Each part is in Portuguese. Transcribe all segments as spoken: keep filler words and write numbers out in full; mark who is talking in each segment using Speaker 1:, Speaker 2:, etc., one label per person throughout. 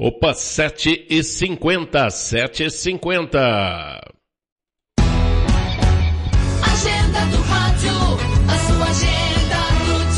Speaker 1: Opa, sete e cinquenta, sete e cinquenta.
Speaker 2: Agenda do rádio, a sua agenda do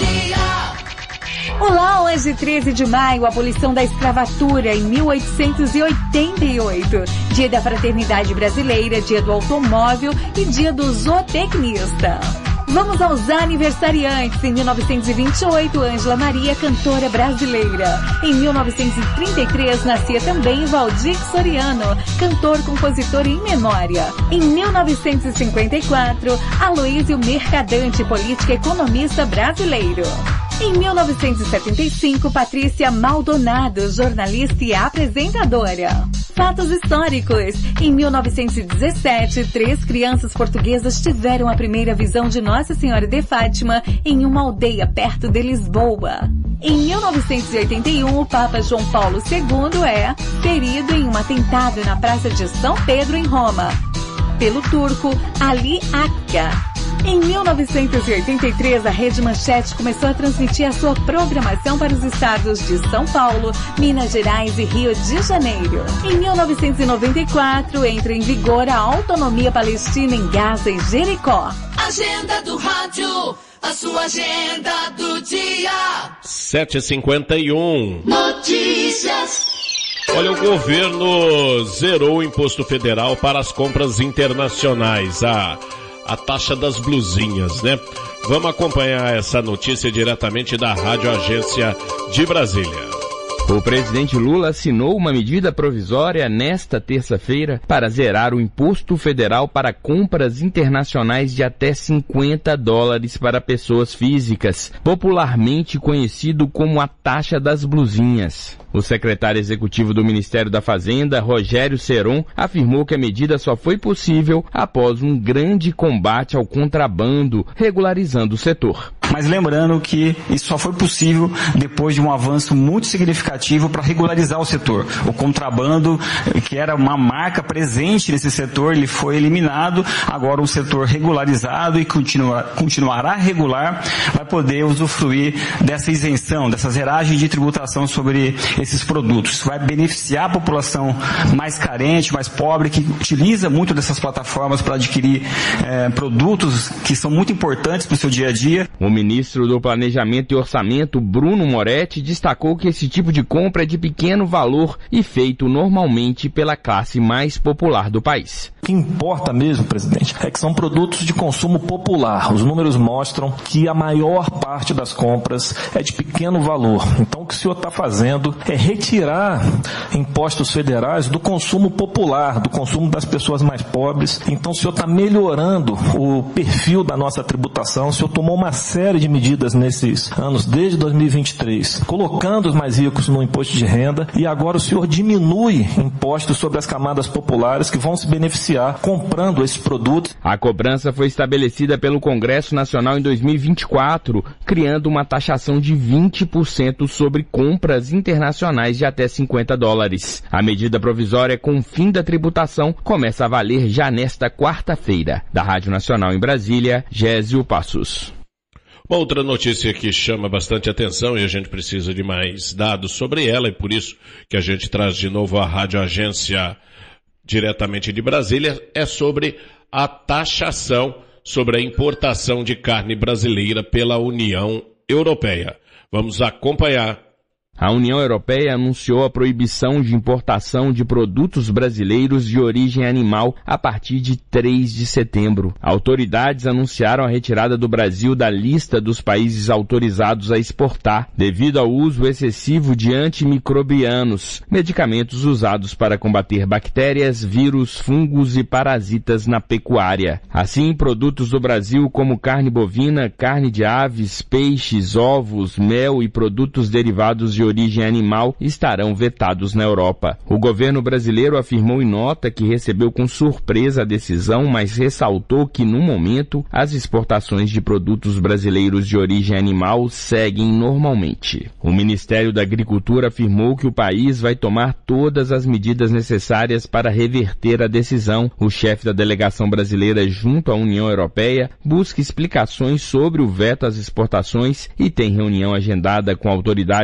Speaker 2: dia.
Speaker 3: Olá, hoje treze de maio, abolição da escravatura em mil oitocentos e oitenta e oito. Dia da Fraternidade Brasileira, dia do automóvel e dia do zootecnista. Vamos aos aniversariantes. Em mil novecentos e vinte e oito, Ângela Maria, cantora brasileira. Em mil novecentos e trinta e três, nascia também Valdir Soriano, cantor, compositor em memória. Em mil novecentos e cinquenta e quatro, Aloísio Mercadante, político e economista brasileiro. Em mil novecentos e setenta e cinco, Patrícia Maldonado, jornalista e apresentadora. Fatos históricos. Em mil novecentos e dezessete, três crianças portuguesas tiveram a primeira visão de Nossa Senhora de Fátima em uma aldeia perto de Lisboa. Em mil novecentos e oitenta e um, o Papa João Paulo segundo é ferido em um atentado na Praça de São Pedro, em Roma, pelo turco Ali Akka. Em mil novecentos e oitenta e três, a Rede Manchete começou a transmitir a sua programação para os estados de São Paulo, Minas Gerais e Rio de Janeiro. Em mil novecentos e noventa e quatro, entra em vigor a autonomia palestina em Gaza e Jericó.
Speaker 2: Agenda do rádio, a sua agenda do dia.
Speaker 1: sete e cinquenta e um.
Speaker 2: Notícias.
Speaker 1: Olha, o governo zerou o imposto federal para as compras internacionais. A... A taxa das blusinhas, né? Vamos acompanhar essa notícia diretamente da Rádio Agência de Brasília.
Speaker 4: O presidente Lula assinou uma medida provisória nesta terça-feira para zerar o imposto federal para compras internacionais de até cinquenta dólares para pessoas físicas, popularmente conhecido como a taxa das blusinhas. O secretário executivo do Ministério da Fazenda, Rogério Ceron, afirmou que a medida só foi possível após um grande combate ao contrabando, regularizando o setor.
Speaker 5: Mas lembrando que isso só foi possível depois de um avanço muito significativo para regularizar o setor. O contrabando, que era uma marca presente nesse setor, ele foi eliminado. Agora um setor regularizado e continua, continuará regular, vai poder usufruir dessa isenção, dessa zeragem de tributação sobre esses produtos. Isso vai beneficiar a população mais carente, mais pobre, que utiliza muito dessas plataformas para adquirir eh, produtos que são muito importantes para o seu dia a dia.
Speaker 4: O ministro do Planejamento e Orçamento, Bruno Moretti, destacou que esse tipo de compra é de pequeno valor e feito normalmente pela classe mais popular do país.
Speaker 6: O que importa mesmo, presidente, é que são produtos de consumo popular. Os números mostram que a maior parte das compras é de pequeno valor. Então o que o senhor está fazendo é retirar impostos federais do consumo popular, do consumo das pessoas mais pobres. Então o senhor está melhorando o perfil da nossa tributação. O senhor tomou uma série de medidas nesses anos, desde dois mil e vinte e três, colocando os mais ricos no imposto de renda, e agora o senhor diminui impostos sobre as camadas populares que vão se beneficiar comprando esses produtos.
Speaker 4: A cobrança foi estabelecida pelo Congresso Nacional em dois mil e vinte e quatro, criando uma taxação de vinte por cento sobre compras internacionais de até cinquenta dólares. A medida provisória com o fim da tributação começa a valer já nesta quarta-feira. Da Rádio Nacional em Brasília, Gésio Passos.
Speaker 1: Uma outra notícia que chama bastante atenção e a gente precisa de mais dados sobre ela, e por isso que a gente traz de novo a Rádio Agência diretamente de Brasília, é sobre a taxação sobre a importação de carne brasileira pela União Europeia. Vamos acompanhar.
Speaker 4: A União Europeia anunciou a proibição de importação de produtos brasileiros de origem animal a partir de três de setembro. Autoridades anunciaram a retirada do Brasil da lista dos países autorizados a exportar, devido ao uso excessivo de antimicrobianos, medicamentos usados para combater bactérias, vírus, fungos e parasitas na pecuária. Assim, produtos do Brasil como carne bovina, carne de aves, peixes, ovos, mel e produtos derivados de origem animal estarão vetados na Europa. O governo brasileiro afirmou em nota que recebeu com surpresa a decisão, mas ressaltou que, no momento, as exportações de produtos brasileiros de origem animal seguem normalmente. O Ministério da Agricultura afirmou que o país vai tomar todas as medidas necessárias para reverter a decisão. O chefe da delegação brasileira junto à União Europeia busca explicações sobre o veto às exportações e tem reunião agendada com autoridades sanitárias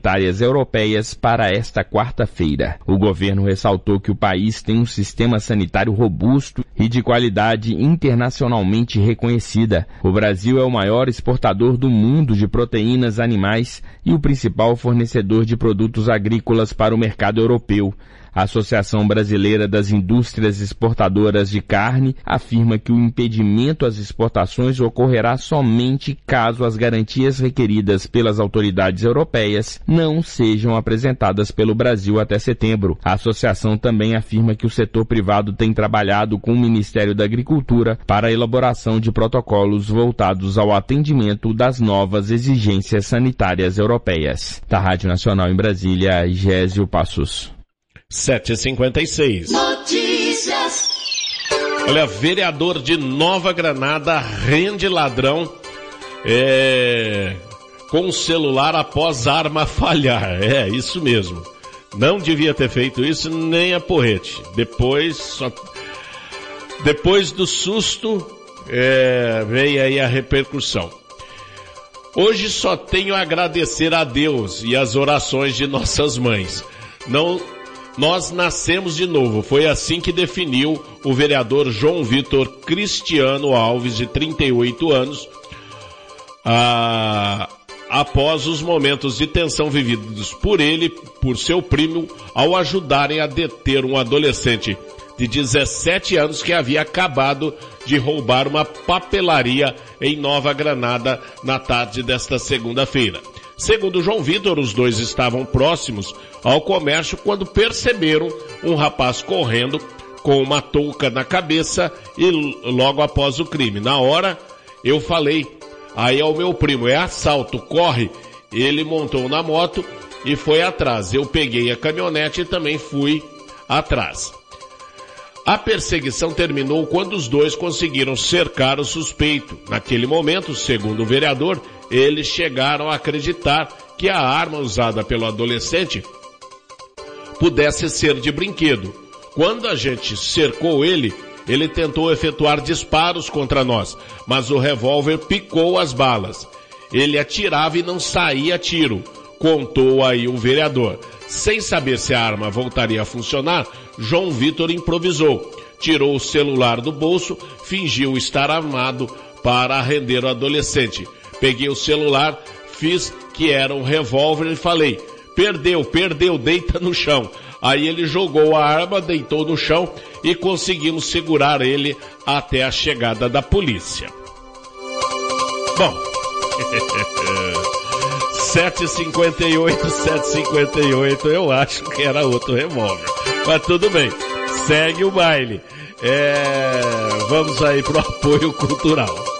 Speaker 4: sanitárias europeias para esta quarta-feira. O governo ressaltou que o país tem um sistema sanitário robusto e de qualidade internacionalmente reconhecida. O Brasil é o maior exportador do mundo de proteínas animais e o principal fornecedor de produtos agrícolas para o mercado europeu. A Associação Brasileira das Indústrias Exportadoras de Carne afirma que o impedimento às exportações ocorrerá somente caso as garantias requeridas pelas autoridades europeias não sejam apresentadas pelo Brasil até setembro. A associação também afirma que o setor privado tem trabalhado com o Ministério da Agricultura para a elaboração de protocolos voltados ao atendimento das novas exigências sanitárias europeias. Da Rádio Nacional em Brasília, Gésio Passos.
Speaker 1: sete e cinquenta e seis.
Speaker 2: Notícias.
Speaker 1: Olha, vereador de Nova Granada rende ladrão é, com celular após arma falhar. É, isso mesmo. Não devia ter feito isso nem a porrete. Depois, só, depois do susto, é, veio aí a repercussão. Hoje só tenho a agradecer a Deus e as orações de nossas mães. Não... Nós nascemos de novo, foi assim que definiu o vereador João Vitor Cristiano Alves, de trinta e oito anos, ah, após os momentos de tensão vividos por ele, por seu primo, ao ajudarem a deter um adolescente de dezessete anos que havia acabado de roubar uma papelaria em Nova Granada na tarde desta segunda-feira. Segundo João Vitor, os dois estavam próximos ao comércio quando perceberam um rapaz correndo com uma touca na cabeça e logo após o crime. Na hora, eu falei aí ao meu primo, é assalto, corre. Ele montou na moto e foi atrás. Eu peguei a caminhonete e também fui atrás. A perseguição terminou quando os dois conseguiram cercar o suspeito. Naquele momento, segundo o vereador, eles chegaram a acreditar que a arma usada pelo adolescente pudesse ser de brinquedo. Quando a gente cercou ele, ele tentou efetuar disparos contra nós, mas o revólver picou as balas. Ele atirava e não saía tiro, contou aí o vereador. Sem saber se a arma voltaria a funcionar, João Vitor improvisou. Tirou o celular do bolso, fingiu estar armado para render o adolescente. Peguei o celular, fiz que era um revólver e falei, perdeu, perdeu, deita no chão. Aí ele jogou a arma, deitou no chão e conseguimos segurar ele até a chegada da polícia. Bom, sete e cinquenta e oito, sete e cinquenta e oito, eu acho que era outro revólver. Mas tudo bem, segue o baile. É, vamos aí pro apoio cultural.